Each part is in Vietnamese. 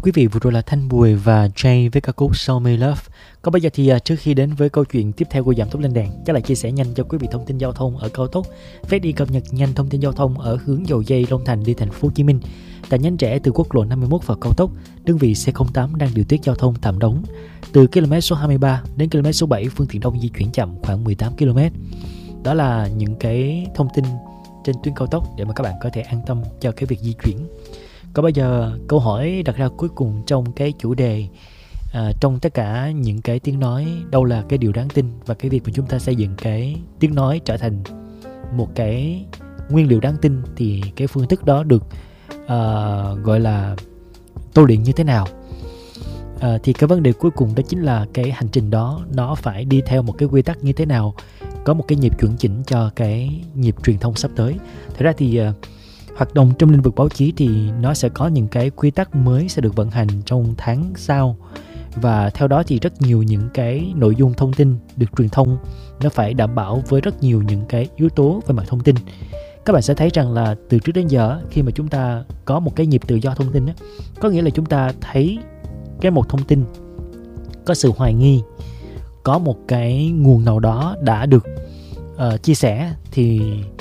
quý vị, vừa rồi là Thanh Bùi và Jay với ca khúc Show Me Love. Còn bây giờ thì trước khi đến với câu chuyện tiếp theo của Giảm Tốc Lên Đèn, chắc là chia sẻ nhanh cho quý vị thông tin giao thông ở cao tốc. Phép đi cập nhật nhanh thông tin giao thông ở hướng Dầu Giây Long Thành đi thành phố Hồ Chí Minh. Tại nhánh rẽ từ quốc lộ 51 vào cao tốc, đơn vị C08 đang điều tiết giao thông tạm đóng. Từ km số 23 đến km số 7, phương tiện đông di chuyển chậm khoảng 18 km. Đó là những cái thông tin trên tuyến cao tốc để mà các bạn có thể an tâm cho cái việc di chuyển. Còn bây giờ câu hỏi đặt ra cuối cùng trong cái chủ đề, trong tất cả những cái tiếng nói, đâu là cái điều đáng tin, và cái việc mà chúng ta xây dựng cái tiếng nói trở thành một cái nguyên liệu đáng tin thì cái phương thức đó được gọi là tôi luyện như thế nào. Thì cái vấn đề cuối cùng đó chính là cái hành trình đó nó phải đi theo một cái quy tắc như thế nào, có một cái nhịp chuẩn chỉnh cho cái nhịp truyền thông sắp tới. Thật ra thì hoạt động trong lĩnh vực báo chí thì nó sẽ có những cái quy tắc mới sẽ được vận hành trong tháng sau, và theo đó thì rất nhiều những cái nội dung thông tin được truyền thông nó phải đảm bảo với rất nhiều những cái yếu tố về mặt thông tin. Các bạn sẽ thấy rằng là từ trước đến giờ khi mà chúng ta có một cái nhịp tự do thông tin có nghĩa là chúng ta thấy cái một thông tin có sự hoài nghi, có một cái nguồn nào đó đã được chia sẻ thì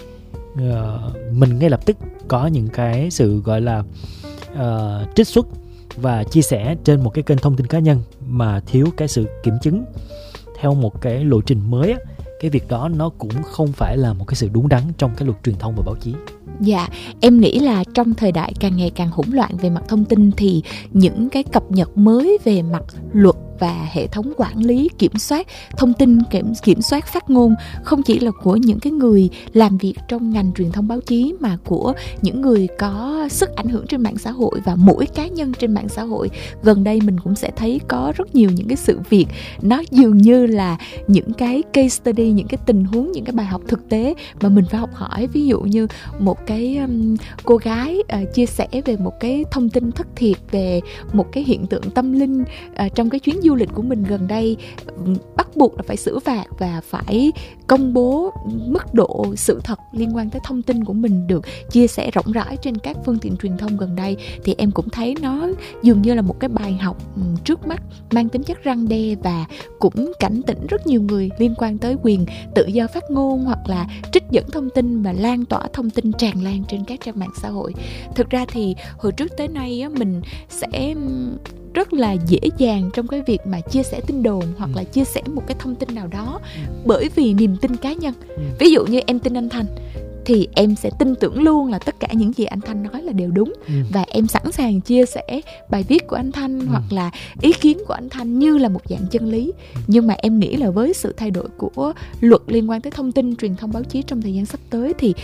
mình ngay lập tức có những cái sự gọi là trích xuất và chia sẻ trên một cái kênh thông tin cá nhân mà thiếu cái sự kiểm chứng theo một cái lộ trình mới cái việc đó nó cũng không phải là một cái sự đúng đắn trong cái luật truyền thông và báo chí. Dạ, em nghĩ là trong thời đại càng ngày càng hỗn loạn về mặt thông tin thì những cái cập nhật mới về mặt luật và hệ thống quản lý kiểm soát thông tin, kiểm soát phát ngôn không chỉ là của những cái người làm việc trong ngành truyền thông báo chí mà của những người có sức ảnh hưởng trên mạng xã hội và mỗi cá nhân trên mạng xã hội. Gần đây mình cũng sẽ thấy có rất nhiều những cái sự việc nó dường như là những cái case study, những cái tình huống, những cái bài học thực tế mà mình phải học hỏi. Ví dụ như một cái cô gái chia sẻ về một cái thông tin thất thiệt về một cái hiện tượng tâm linh trong cái chuyến du lịch của mình gần đây, bắt buộc là phải xử phạt và phải công bố mức độ sự thật liên quan tới thông tin của mình được chia sẻ rộng rãi trên các phương tiện truyền thông gần đây. Thì em cũng thấy nó dường như là một cái bài học trước mắt mang tính chất răn đe và cũng cảnh tỉnh rất nhiều người liên quan tới quyền tự do phát ngôn hoặc là trích dẫn thông tin và lan tỏa thông tin tràn lan trên các trang mạng xã hội. Thực ra thì hồi trước tới nay á, mình sẽ rất là dễ dàng trong cái việc mà chia sẻ tin đồn hoặc là chia sẻ một cái thông tin nào đó bởi vì niềm tin cá nhân. Ví dụ như em tin anh Thanh thì em sẽ tin tưởng luôn là tất cả những gì anh Thanh nói là đều đúng, và em sẵn sàng chia sẻ bài viết của anh Thanh hoặc là ý kiến của anh Thanh như là một dạng chân lý. Nhưng mà em nghĩ là với sự thay đổi của luật liên quan tới thông tin truyền thông báo chí trong thời gian sắp tới thì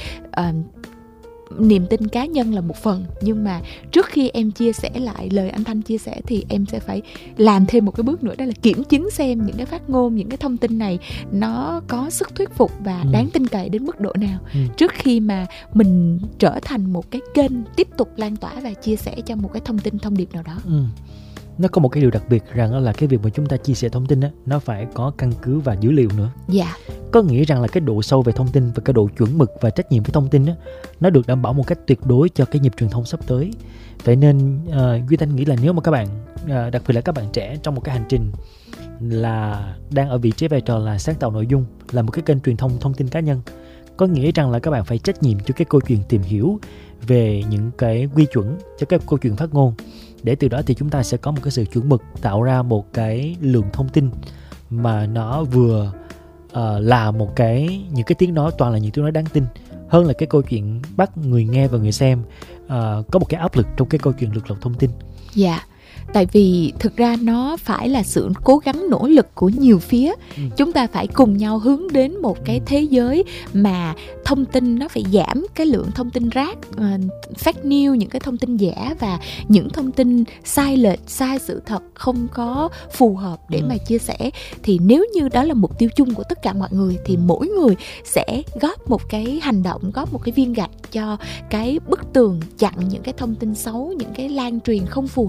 niềm tin cá nhân là một phần, nhưng mà trước khi em chia sẻ lại lời anh Thanh chia sẻ thì em sẽ phải làm thêm một cái bước nữa, đó là kiểm chứng xem những cái phát ngôn, những cái thông tin này nó có sức thuyết phục và đáng tin cậy đến mức độ nào trước khi mà mình trở thành một cái kênh tiếp tục lan tỏa và chia sẻ cho một cái thông điệp nào đó. Nó có một cái điều đặc biệt rằng là cái việc mà chúng ta chia sẻ thông tin nó phải có căn cứ và dữ liệu nữa. Dạ. Có nghĩa rằng là cái độ sâu về thông tin và cái độ chuẩn mực và trách nhiệm với thông tin nó được đảm bảo một cách tuyệt đối cho cái nhịp truyền thông sắp tới. Vậy nên Duy Thanh nghĩ là nếu mà các bạn, đặc biệt là các bạn trẻ trong một cái hành trình là đang ở vị trí vai trò là sáng tạo nội dung, là một cái kênh truyền thông tin cá nhân, có nghĩa rằng là các bạn phải trách nhiệm cho cái câu chuyện tìm hiểu về những cái quy chuẩn cho cái câu chuyện phát ngôn, để từ đó thì chúng ta sẽ có một cái sự chuẩn mực, tạo ra một cái lượng thông tin mà nó vừa là một cái những cái tiếng nói, toàn là những tiếng nói đáng tin, hơn là cái câu chuyện bắt người nghe và người xem có một cái áp lực trong cái câu chuyện lược lọc thông tin. Dạ. Tại vì thực ra nó phải là sự cố gắng nỗ lực của nhiều phía. Chúng ta phải cùng nhau hướng đến một cái thế giới mà thông tin nó phải giảm cái lượng thông tin rác, fake news, những cái thông tin giả và những thông tin sai lệch, sai sự thật, không có phù hợp để mà chia sẻ. Thì nếu như đó là mục tiêu chung của tất cả mọi người thì mỗi người sẽ góp một cái hành động, góp một cái viên gạch cho cái bức tường chặn những cái thông tin xấu, những cái lan truyền không phù hợp này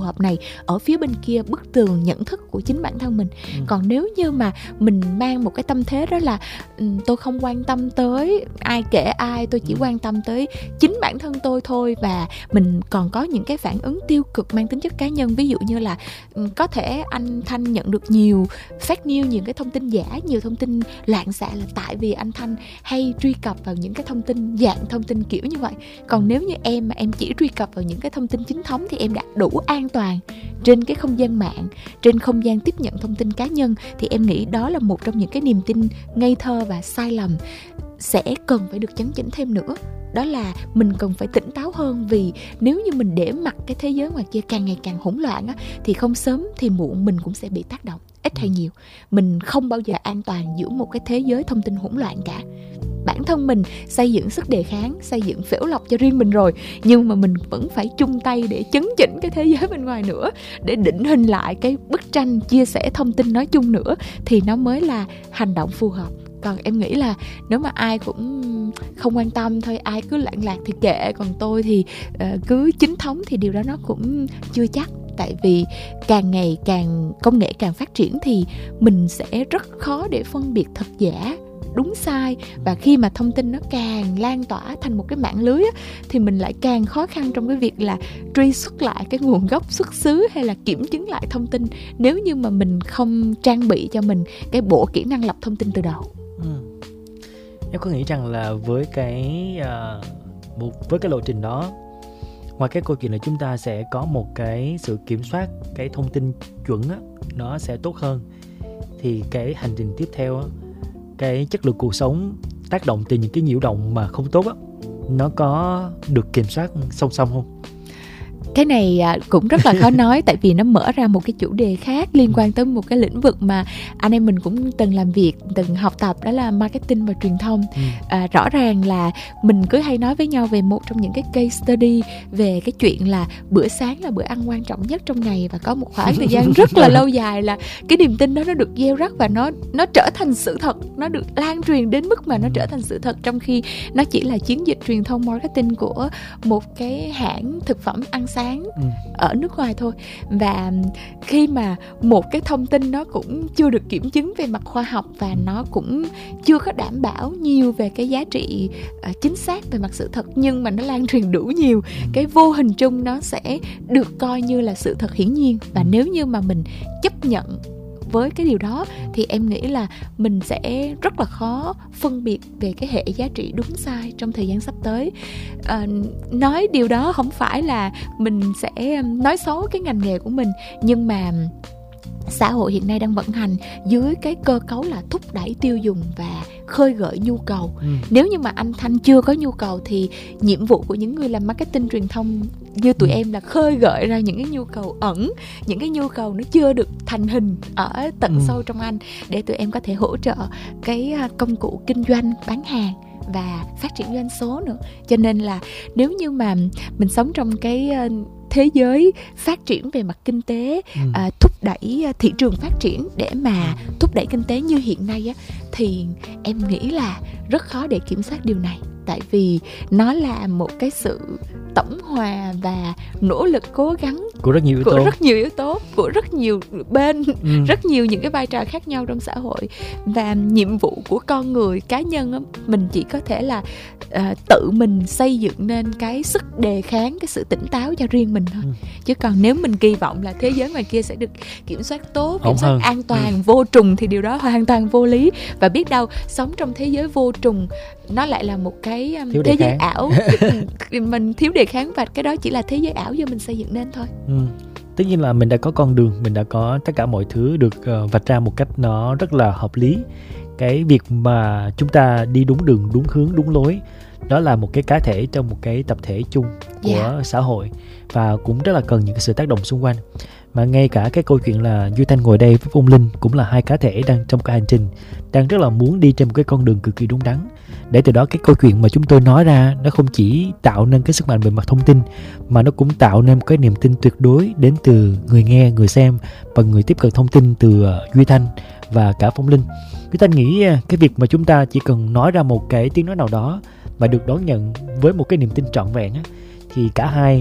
ở phía bên kia bức tường nhận thức của chính bản thân mình. Còn nếu như mà mình mang một cái tâm thế đó là tôi không quan tâm tới ai kể ai, tôi chỉ quan tâm tới chính bản thân tôi thôi, và mình còn có những cái phản ứng tiêu cực mang tính chất cá nhân. Ví dụ như là có thể anh Thanh nhận được nhiều fake news, nhiều cái thông tin giả, nhiều thông tin loạn xạ là tại vì anh Thanh hay truy cập vào những cái thông tin dạng thông tin kiểu như vậy. Còn nếu như em mà em chỉ truy cập vào những cái thông tin chính thống thì em đã đủ an toàn trên cái không gian mạng, trên không gian tiếp nhận thông tin cá nhân, thì em nghĩ đó là một trong những cái niềm tin ngây thơ và sai lầm sẽ cần phải được chấn chỉnh thêm nữa. Đó là mình cần phải tỉnh táo hơn, vì nếu như mình để mặc cái thế giới ngoài kia càng ngày càng hỗn loạn á, thì không sớm thì muộn mình cũng sẽ bị tác động, ít hay nhiều. Mình không bao giờ an toàn giữa một cái thế giới thông tin hỗn loạn cả. Bản thân mình xây dựng sức đề kháng, xây dựng phễu lộc cho riêng mình rồi, nhưng mà mình vẫn phải chung tay để chấn chỉnh cái thế giới bên ngoài nữa, để định hình lại cái bức tranh chia sẻ thông tin nói chung nữa, thì nó mới là hành động phù hợp. Còn em nghĩ là nếu mà ai cũng không quan tâm thôi, ai cứ lạng lạc thì kệ, còn tôi thì cứ chính thống, thì điều đó nó cũng chưa chắc. Tại vì càng ngày càng công nghệ càng phát triển thì mình sẽ rất khó để phân biệt thật giả, đúng sai. Và khi mà thông tin nó càng lan tỏa thành một cái mạng lưới á, thì mình lại càng khó khăn trong cái việc là truy xuất lại cái nguồn gốc xuất xứ hay là kiểm chứng lại thông tin, nếu như mà mình không trang bị cho mình cái bộ kỹ năng lọc thông tin từ đầu. Em có nghĩ rằng là với cái lộ trình đó, ngoài cái câu chuyện là chúng ta sẽ có một cái sự kiểm soát cái thông tin chuẩn á, nó sẽ tốt hơn, thì cái hành trình tiếp theo á, cái chất lượng cuộc sống tác động từ những cái nhiễu động mà không tốt á, nó có được kiểm soát song song không? Cái này cũng rất là khó nói, tại vì nó mở ra một cái chủ đề khác liên quan tới một cái lĩnh vực mà anh em mình cũng từng làm việc, từng học tập, đó là marketing và truyền thông. Rõ ràng là mình cứ hay nói với nhau về một trong những cái case study về cái chuyện là bữa sáng là bữa ăn quan trọng nhất trong ngày, và có một khoảng thời gian rất là lâu dài là cái niềm tin đó nó được gieo rắc và nó trở thành sự thật, nó được lan truyền đến mức mà nó trở thành sự thật, trong khi nó chỉ là chiến dịch truyền thông marketing của một cái hãng thực phẩm ăn sáng ở nước ngoài thôi. Và khi mà một cái thông tin nó cũng chưa được kiểm chứng về mặt khoa học, và nó cũng chưa có đảm bảo nhiều về cái giá trị chính xác về mặt sự thật, nhưng mà nó lan truyền đủ nhiều, cái vô hình chung nó sẽ được coi như là sự thật hiển nhiên. Và nếu như mà mình chấp nhận với cái điều đó thì em nghĩ là mình sẽ rất là khó phân biệt về cái hệ giá trị đúng sai trong thời gian sắp tới. Nói điều đó không phải là mình sẽ nói xấu cái ngành nghề của mình, nhưng mà xã hội hiện nay đang vận hành dưới cái cơ cấu là thúc đẩy tiêu dùng và khơi gợi nhu cầu. Nếu như mà anh Thanh chưa có nhu cầu thì nhiệm vụ của những người làm marketing truyền thông như tụi em là khơi gợi ra những cái nhu cầu ẩn, những cái nhu cầu nó chưa được thành hình ở tận sâu trong anh, để tụi em có thể hỗ trợ cái công cụ kinh doanh, bán hàng và phát triển doanh số nữa. Cho nên là nếu như mà mình sống trong cái thế giới phát triển về mặt kinh tế, thúc đẩy thị trường phát triển để mà thúc đẩy kinh tế như hiện nay á, thì em nghĩ là rất khó để kiểm soát điều này. Tại vì nó là một cái sự tổng hòa và nỗ lực cố gắng của rất nhiều yếu tố, của rất nhiều bên, rất nhiều những cái vai trò khác nhau trong xã hội. Và nhiệm vụ của con người cá nhân á, mình chỉ có thể là tự mình xây dựng nên cái sức đề kháng, cái sự tỉnh táo cho riêng mình thôi. Chứ còn nếu mình kỳ vọng là thế giới ngoài kia sẽ được kiểm soát tốt, kiểm soát an toàn, vô trùng, thì điều đó hoàn toàn vô lý. Và biết đâu sống trong thế giới vô trùng nó lại là một cái thế giới ảo. Mình thiếu đề kháng, và cái đó chỉ là thế giới ảo do mình xây dựng nên thôi. Tất nhiên là mình đã có con đường, mình đã có tất cả mọi thứ được vạch ra một cách nó rất là hợp lý. Cái việc mà chúng ta đi đúng đường, đúng hướng, đúng lối, đó là một cái cá thể trong một cái tập thể chung của xã hội, và cũng rất là cần những cái sự tác động xung quanh. Mà ngay cả cái câu chuyện là Duy Thanh ngồi đây với Phong Linh cũng là hai cá thể đang trong cái hành trình, đang rất là muốn đi trên một cái con đường cực kỳ đúng đắn, để từ đó cái câu chuyện mà chúng tôi nói ra nó không chỉ tạo nên cái sức mạnh về mặt thông tin, mà nó cũng tạo nên một cái niềm tin tuyệt đối đến từ người nghe, người xem và người tiếp cận thông tin từ Duy Thanh và cả Phong Linh. Duy Thanh nghĩ cái việc mà chúng ta chỉ cần nói ra một cái tiếng nói nào đó mà được đón nhận với một cái niềm tin trọn vẹn á, thì cả hai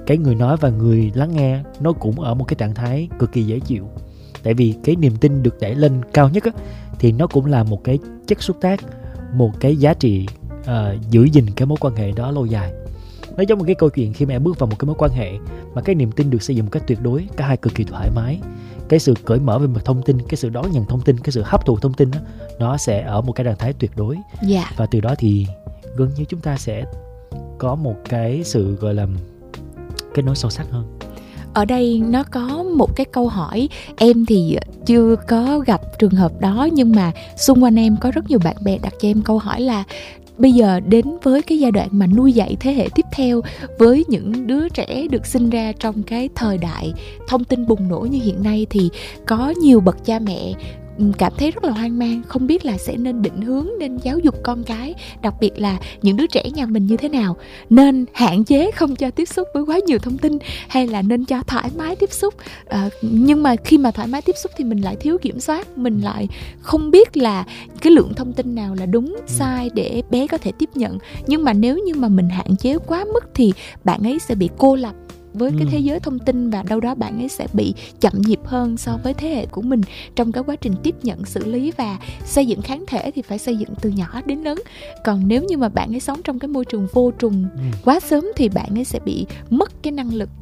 cái người nói và người lắng nghe nó cũng ở một cái trạng thái cực kỳ dễ chịu. Tại vì cái niềm tin được đẩy lên cao nhất á, thì nó cũng là một cái chất xúc tác, một cái giá trị giữ gìn cái mối quan hệ đó lâu dài. Nó giống một cái câu chuyện khi mà em bước vào một cái mối quan hệ mà cái niềm tin được xây dựng một cách tuyệt đối, cả hai cực kỳ thoải mái, cái sự cởi mở về mặt thông tin, cái sự đón nhận thông tin, cái sự hấp thụ thông tin đó, nó sẽ ở một cái trạng thái tuyệt đối. Và từ đó thì gần như chúng ta sẽ có một cái sự gọi là kết nối sâu sắc hơn. Ở đây nó có một cái câu hỏi, em thì chưa có gặp trường hợp đó, nhưng mà xung quanh em có rất nhiều bạn bè đặt cho em câu hỏi là bây giờ đến với cái giai đoạn mà nuôi dạy thế hệ tiếp theo, với những đứa trẻ được sinh ra trong cái thời đại thông tin bùng nổ như hiện nay, thì có nhiều bậc cha mẹ cảm thấy rất là hoang mang, không biết là sẽ nên định hướng, nên giáo dục con cái, đặc biệt là những đứa trẻ nhà mình như thế nào, nên hạn chế không cho tiếp xúc với quá nhiều thông tin, hay là nên cho thoải mái tiếp xúc. Nhưng mà khi mà thoải mái tiếp xúc thì mình lại thiếu kiểm soát, mình lại không biết là cái lượng thông tin nào là đúng sai để bé có thể tiếp nhận. Nhưng mà nếu như mà mình hạn chế quá mức thì bạn ấy sẽ bị cô lập với cái thế giới thông tin, và đâu đó bạn ấy sẽ bị chậm nhịp hơn so với thế hệ của mình trong cái quá trình tiếp nhận, xử lý và xây dựng kháng thể thì phải xây dựng từ nhỏ đến lớn. Còn nếu như mà bạn ấy sống trong cái môi trường vô trùng quá sớm thì bạn ấy sẽ bị mất cái năng lực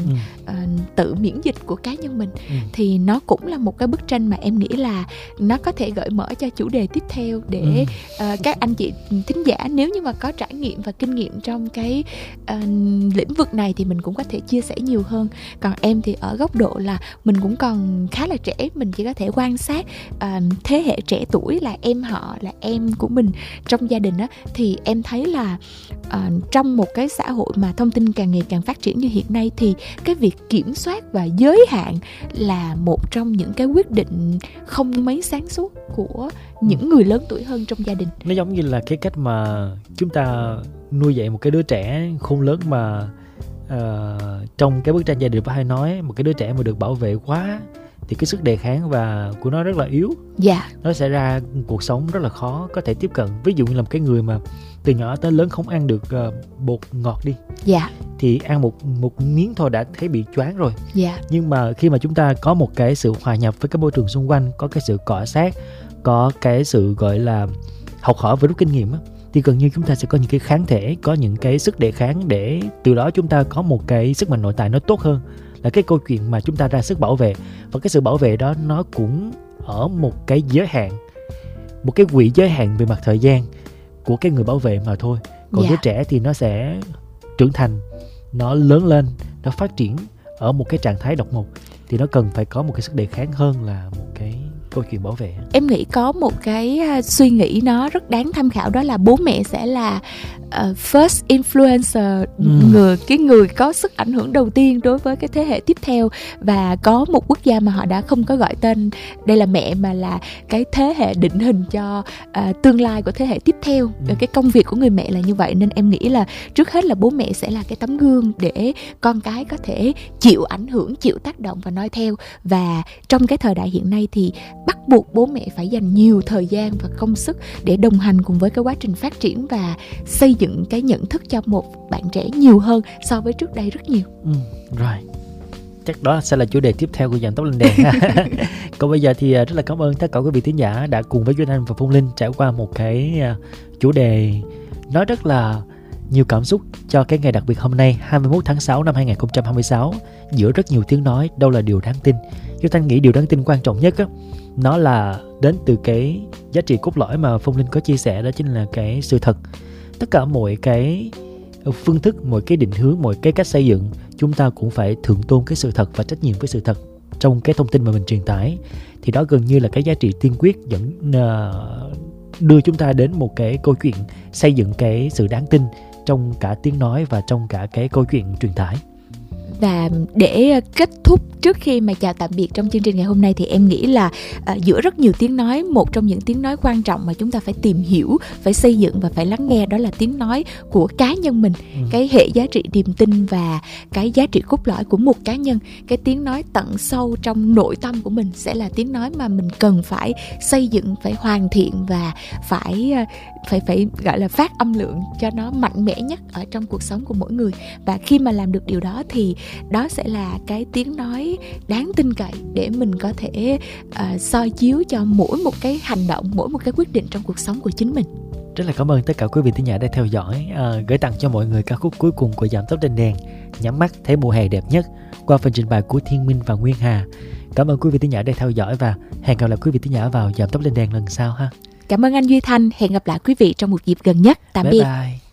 tự miễn dịch của cá nhân mình. Thì nó cũng là một cái bức tranh mà em nghĩ là nó có thể gợi mở cho chủ đề tiếp theo để các anh chị thính giả, nếu như mà có trải nghiệm và kinh nghiệm trong cái lĩnh vực này thì mình cũng có thể chia sẻ nhiều hơn. Còn em thì ở góc độ là mình cũng còn khá là trẻ, mình chỉ có thể quan sát thế hệ trẻ tuổi là em họ, là em của mình trong gia đình á, thì em thấy là trong một cái xã hội mà thông tin càng ngày càng phát triển như hiện nay thì cái việc kiểm soát và giới hạn là một trong những cái quyết định không mấy sáng suốt của những người lớn tuổi hơn trong gia đình. Nó giống như là cái cách mà chúng ta nuôi dạy một cái đứa trẻ khôn lớn mà trong cái bức tranh gia đình có hay nói một cái đứa trẻ mà được bảo vệ quá thì cái sức đề kháng và của nó rất là yếu. Nó sẽ ra cuộc sống rất là khó có thể tiếp cận. Ví dụ như là một cái người mà từ nhỏ tới lớn không ăn được bột ngọt đi, thì ăn một miếng thôi đã thấy bị choáng rồi. Nhưng mà khi mà chúng ta có một cái sự hòa nhập với cái môi trường xung quanh, có cái sự cọ sát, có cái sự gọi là học hỏi và rút kinh nghiệm á, thì gần như chúng ta sẽ có những cái kháng thể, có những cái sức đề kháng để từ đó chúng ta có một cái sức mạnh nội tại nó tốt hơn. Là cái câu chuyện mà chúng ta ra sức bảo vệ, và cái sự bảo vệ đó nó cũng ở một cái giới hạn, một cái quỹ giới hạn về mặt thời gian của cái người bảo vệ mà thôi. Còn đứa trẻ thì nó sẽ trưởng thành, nó lớn lên, nó phát triển ở một cái trạng thái độc mộc, thì nó cần phải có một cái sức đề kháng hơn là một cái câu chuyện bảo vệ. Em nghĩ có một cái suy nghĩ nó rất đáng tham khảo, đó là bố mẹ sẽ là first influencer, cái người có sức ảnh hưởng đầu tiên đối với cái thế hệ tiếp theo. Và có một quốc gia mà họ đã không có gọi tên đây là mẹ, mà là cái thế hệ định hình cho tương lai của thế hệ tiếp theo. Cái công việc của người mẹ là như vậy, nên em nghĩ là trước hết là bố mẹ sẽ là cái tấm gương để con cái có thể chịu ảnh hưởng, chịu tác động và noi theo. Và trong cái thời đại hiện nay thì bắt buộc bố mẹ phải dành nhiều thời gian và công sức để đồng hành cùng với cái quá trình phát triển và xây dựng cái nhận thức cho một bạn trẻ nhiều hơn so với trước đây rất nhiều. Rồi, chắc đó sẽ là chủ đề tiếp theo của Dàn Tóc Lên Đèn. Còn bây giờ thì rất là cảm ơn tất cả quý vị thính giả đã cùng với Duy Anh và Phong Linh trải qua một cái chủ đề nó rất là nhiều cảm xúc cho cái ngày đặc biệt hôm nay 21 tháng 6 năm 2026. Giữa rất nhiều tiếng nói, đâu là điều đáng tin? Duy Anh nghĩ điều đáng tin quan trọng nhất á, nó là đến từ cái giá trị cốt lõi mà Phong Linh có chia sẻ, đó chính là cái sự thật. Tất cả mọi cái phương thức, mọi cái định hướng, mọi cái cách xây dựng, chúng ta cũng phải thượng tôn cái sự thật và trách nhiệm với sự thật trong cái thông tin mà mình truyền tải. Thì đó gần như là cái giá trị tiên quyết dẫn đưa chúng ta đến một cái câu chuyện xây dựng cái sự đáng tin trong cả tiếng nói và trong cả cái câu chuyện truyền tải. Và để kết thúc trước khi mà chào tạm biệt trong chương trình ngày hôm nay thì em nghĩ là giữa rất nhiều tiếng nói, một trong những tiếng nói quan trọng mà chúng ta phải tìm hiểu, phải xây dựng và phải lắng nghe, đó là tiếng nói của cá nhân mình. Cái hệ giá trị niềm tin và cái giá trị cốt lõi của một cá nhân, cái tiếng nói tận sâu trong nội tâm của mình sẽ là tiếng nói mà mình cần phải xây dựng, phải hoàn thiện và phải gọi là phát âm lượng cho nó mạnh mẽ nhất ở trong cuộc sống của mỗi người. Và khi mà làm được điều đó thì đó sẽ là cái tiếng nói đáng tin cậy để mình có thể soi chiếu cho mỗi một cái hành động, mỗi một cái quyết định trong cuộc sống của chính mình. Rất là cảm ơn tất cả quý vị thính giả đã theo dõi. Gửi tặng cho mọi người ca khúc cuối cùng của Giảm Tốc Lên Đèn, Nhắm Mắt Thấy Mùa Hè Đẹp Nhất, qua phần trình bày của Thiên Minh và Nguyên Hà. Cảm ơn quý vị thính giả đã theo dõi và hẹn gặp lại quý vị thính giả vào Giảm Tốc Lên Đèn lần sau ha. Cảm ơn anh Duy Thanh, hẹn gặp lại quý vị trong một dịp gần nhất. Tạm biệt. Bye bye.